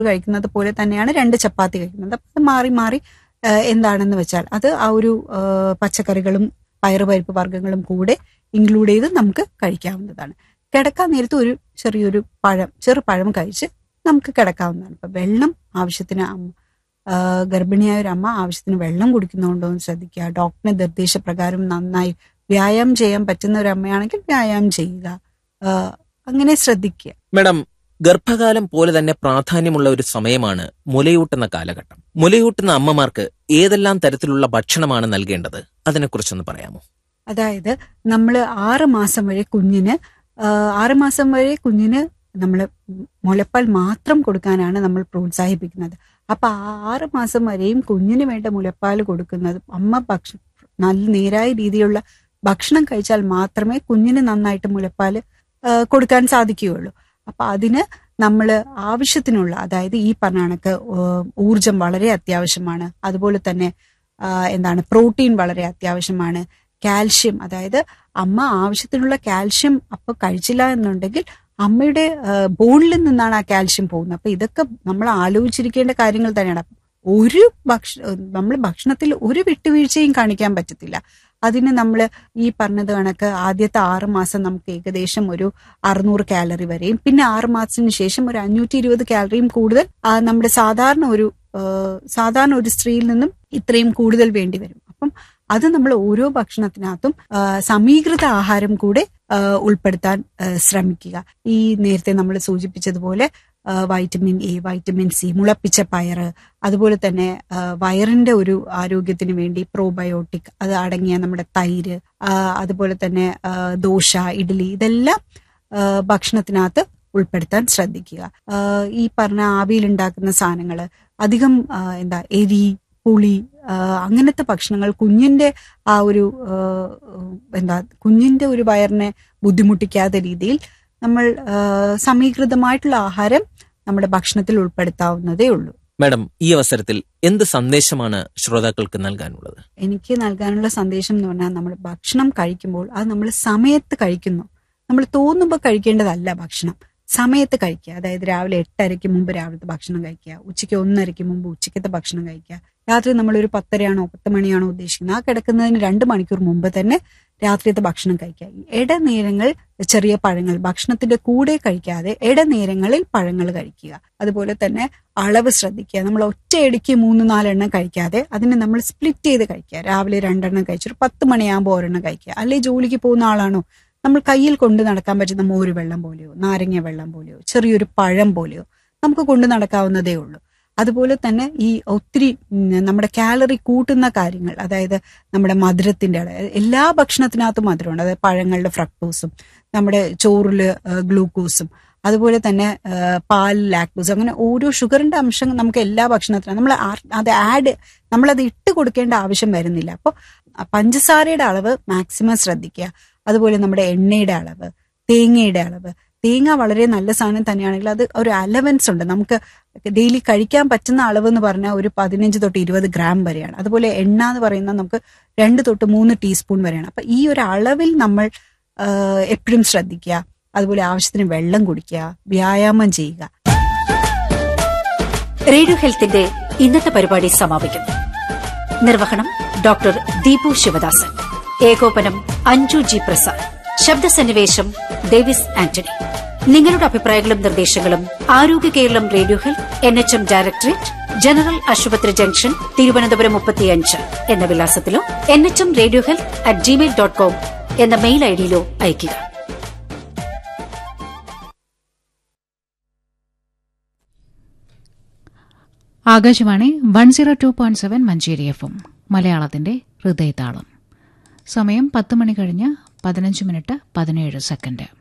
കഴിക്കുന്നത് പോലെ തന്നെയാണ് 2 ചപ്പാത്തി കഴിക്കുന്നത്. അപ്പം അത് മാറി മാറി എന്താണെന്ന് വെച്ചാൽ അത് ആ ഒരു പച്ചക്കറികളും പയറുപരിപ്പ് വർഗ്ഗങ്ങളും കൂടെ ഇൻക്ലൂഡ് ചെയ്ത് നമുക്ക് കഴിക്കാവുന്നതാണ്. കിടക്കാൻ നേരത്ത് ഒരു ചെറുപഴം കഴിച്ച് നമുക്ക് കിടക്കാവുന്നതാണ്. ഇപ്പൊ വെള്ളം ആവശ്യത്തിന് ഗർഭിണിയായ ഒരു അമ്മ ആവശ്യത്തിന് വെള്ളം കുടിക്കുന്നുണ്ടോ എന്ന് ശ്രദ്ധിക്കുക. ഡോക്ടറിന്റെ നിർദ്ദേശപ്രകാരം നന്നായി വ്യായാമം ചെയ്യാൻ പറ്റുന്ന ഒരു അമ്മയാണെങ്കിൽ വ്യായാമം ചെയ്യുക, അങ്ങനെ ശ്രദ്ധിക്കുക. മാഡം, ഗർഭകാലം പോലെ തന്നെ പ്രാധാന്യമുള്ള ഒരു സമയമാണ് മുലയൂട്ടുന്ന കാലഘട്ടം. മുലയൂട്ടുന്ന അമ്മമാർക്ക് ഏതെല്ലാം തരത്തിലുള്ള ഭക്ഷണമാണ് നൽകേണ്ടത്? അതിനെക്കുറിച്ചൊന്ന് പറയാമോ? അതായത് നമ്മൾ 6 മാസം വരെ കുഞ്ഞിന് നമ്മൾ മുലപ്പാൽ മാത്രം കൊടുക്കാനാണ് നമ്മൾ പ്രോത്സാഹിപ്പിക്കുന്നത്. അപ്പൊ 6 മാസം വരെയും കുഞ്ഞിന് വേണ്ട മുലപ്പാൽ കൊടുക്കുന്നത് അമ്മ നല്ല നേരായ രീതിയിലുള്ള ഭക്ഷണം കഴിച്ചാൽ മാത്രമേ കുഞ്ഞിന് നന്നായിട്ട് മുലപ്പാൽ കൊടുക്കാൻ സാധിക്കുകയുള്ളൂ. അപ്പൊ അതിന് നമ്മൾ ആവശ്യത്തിനുള്ള, അതായത് ഈ പറഞ്ഞ കണക്ക് ഊർജം വളരെ അത്യാവശ്യമാണ്. അതുപോലെ തന്നെ പ്രോട്ടീൻ വളരെ അത്യാവശ്യമാണ്. കാൽഷ്യം, അതായത് അമ്മ ആവശ്യത്തിനുള്ള കാൽഷ്യം അപ്പൊ കഴിച്ചില്ല എന്നുണ്ടെങ്കിൽ അമ്മയുടെ ബോണിൽ നിന്നാണ് ആ കാൽഷ്യം പോകുന്നത്. അപ്പൊ ഇതൊക്കെ നമ്മൾ ആലോചിച്ചിരിക്കേണ്ട കാര്യങ്ങൾ തന്നെയാണ്. നമ്മൾ ഭക്ഷണത്തിൽ ഒരു വിട്ടുവീഴ്ചയും കാണിക്കാൻ പറ്റത്തില്ല. അതിന് നമ്മൾ ഈ പറഞ്ഞത് കണക്ക് ആദ്യത്തെ 6 മാസം നമുക്ക് ഏകദേശം ഒരു 600 കാലറി വരെയും, പിന്നെ 6 മാസത്തിന് ശേഷം ഒരു 520 കാലറിയും കൂടുതൽ നമ്മുടെ സാധാരണ ഒരു സ്ത്രീയിൽ നിന്നും ഇത്രയും കൂടുതൽ വേണ്ടി വരും. അപ്പം അത് നമ്മൾ ഓരോ ഭക്ഷണത്തിനകത്തും സമീകൃത ആഹാരം കൂടെ ഉൾപ്പെടുത്താൻ ശ്രമിക്കുക. ഈ നേരത്തെ നമ്മൾ സൂചിപ്പിച്ചതുപോലെ വൈറ്റമിൻ എ, വൈറ്റമിൻ സി, മുളപ്പിച്ച പയറ്, അതുപോലെ തന്നെ വയറിന്റെ ഒരു ആരോഗ്യത്തിന് വേണ്ടി പ്രോബയോട്ടിക് അത് അടങ്ങിയ നമ്മുടെ തൈര്, അതുപോലെ തന്നെ ദോശ, ഇഡ്ഡലി, ഇതെല്ലാം ഭക്ഷണത്തിനകത്ത് ഉൾപ്പെടുത്താൻ ശ്രദ്ധിക്കുക. ഈ പറഞ്ഞ ആവിയിലുണ്ടാക്കുന്ന സാധനങ്ങള് അധികം എരി, പുളി, അങ്ങനത്തെ ഭക്ഷണങ്ങൾ കുഞ്ഞിന്റെ കുഞ്ഞിന്റെ ഒരു വയറിനെ ബുദ്ധിമുട്ടിക്കാത്ത രീതിയിൽ നമ്മൾ സമീകൃതമായിട്ടുള്ള ആഹാരം നമ്മുടെ ഭക്ഷണത്തിൽ ഉൾപ്പെടുത്താവുന്നതേ ഉള്ളൂ. മാഡം, ഈ അവസരത്തിൽ എന്ത് സന്ദേശമാണ് ശ്രോതാക്കൾക്ക് നൽകാനുള്ളത്? എനിക്ക് നൽകാനുള്ള സന്ദേശം എന്ന് പറഞ്ഞാൽ, നമ്മൾ ഭക്ഷണം കഴിക്കുമ്പോൾ അത് നമ്മൾ സമയത്ത് കഴിക്കുന്നു. നമ്മൾ തോന്നുമ്പോൾ കഴിക്കേണ്ടതല്ല ഭക്ഷണം. സമയത്ത് കഴിക്കുക. അതായത് രാവിലെ 8:30 മുമ്പ് രാവിലത്തെ ഭക്ഷണം കഴിക്കുക, ഉച്ചയ്ക്ക് 1:30 മുമ്പ് ഉച്ചയ്ക്കത്തെ ഭക്ഷണം കഴിക്കുക, രാത്രി നമ്മളൊരു 10:30 10 മണിയാണോ ഉദ്ദേശിക്കുന്നത്, ആ കിടക്കുന്നതിന് 2 മണിക്കൂർ മുമ്പ് തന്നെ രാത്രിയത്തെ ഭക്ഷണം കഴിക്കുക. ഇടനേരങ്ങൾ ചെറിയ പഴങ്ങൾ ഭക്ഷണത്തിന്റെ കൂടെ കഴിക്കാതെ ഇടനേരങ്ങളിൽ പഴങ്ങൾ കഴിക്കുക. അതുപോലെ തന്നെ അളവ് ശ്രദ്ധിക്കുക. നമ്മൾ ഒറ്റയടിക്ക് 3-4 എണ്ണം കഴിക്കാതെ അതിനെ നമ്മൾ സ്പ്ലിറ്റ് ചെയ്ത് കഴിക്കുക. രാവിലെ 2 എണ്ണം കഴിച്ചൊരു 10 മണിയാകുമ്പോൾ ഒരെണ്ണം കഴിക്കുക. അല്ലെ ജോലിക്ക് പോകുന്ന ആളാണോ, നമ്മൾ കയ്യിൽ കൊണ്ട് നടക്കാൻ പറ്റുന്ന മോര് വെള്ളം പോലെയോ നാരങ്ങ വെള്ളം പോലെയോ ചെറിയൊരു പഴം പോലെയോ നമുക്ക് കൊണ്ടു നടക്കാവുന്നതേ ഉള്ളൂ. അതുപോലെ തന്നെ ഈ ഒത്തിരി നമ്മുടെ കാലറി കൂട്ടുന്ന കാര്യങ്ങൾ, അതായത് നമ്മുടെ മധുരത്തിന്റെ എല്ലാ ഭക്ഷണത്തിനകത്തും മധുരമുണ്ട്. അതായത് പഴങ്ങളുടെ ഫ്രക്ടോസും നമ്മുടെ ചോറില് ഗ്ലൂക്കോസും അതുപോലെ തന്നെ പാൽ ലാക്ടോസ്, അങ്ങനെ ഓരോ ഷുഗറിന്റെ അംശം നമുക്ക് എല്ലാ ഭക്ഷണത്തിനും നമ്മളത് ഇട്ട് കൊടുക്കേണ്ട ആവശ്യം വരുന്നില്ല. അപ്പോൾ പഞ്ചസാരയുടെ അളവ് മാക്സിമം ശ്രദ്ധിക്കുക. അതുപോലെ നമ്മുടെ എണ്ണയുടെ അളവ്, തേങ്ങയുടെ അളവ്. തേങ്ങ വളരെ നല്ല സാധനം തന്നെയാണെങ്കിൽ അത് ഒരു അലവൻസ് ഉണ്ട്. നമുക്ക് ഡെയിലി കഴിക്കാൻ പറ്റുന്ന അളവ് എന്ന് പറഞ്ഞാൽ ഒരു 15 തൊട്ട് 20 ഗ്രാം വരെയാണ്. അതുപോലെ എണ്ണ എന്ന് പറയുന്നത് നമുക്ക് 2 തൊട്ട് 3 ടീസ്പൂൺ വരെയാണ്. അപ്പൊ ഈ ഒരു അളവിൽ നമ്മൾ എപ്പോഴും ശ്രദ്ധിക്കുക. അതുപോലെ ആവശ്യത്തിന് വെള്ളം കുടിക്കുക, വ്യായാമം ചെയ്യുക. റേഡിയോ ഹെൽത്തിന്റെ ഇന്നത്തെ പരിപാടി സമാപിക്കുന്നു. നിർവഹണം ഡോക്ടർ ദീപു ശിവദാസൻ, ഏകോപനം അഞ്ജു ജി പ്രസാദ്, ശബ്ദസന്നിവേശം ഡേവിസ് ആന്റണി. നിങ്ങളുടെ അഭിപ്രായങ്ങളും നിർദ്ദേശങ്ങളും ആരോഗ്യ Keralam radio health NHM directorate, general ആശുപത്രി ജംഗ്ഷൻ, തിരുവനന്തപുരം 35 എന്ന വിലാസത്തിലോ NHMradiohealth@gmail.com എന്ന മെയിൽ ഐഡിയിലോ അയയ്ക്കുക. ആകാശവാണി 102.7 മഞ്ചേരി FM, മലയാളത്തിന്റെ ഹൃദയതാളം. സമയം 10 മണി കഴിഞ്ഞ് 15 മിനിറ്റ് 17 സെക്കൻഡ്.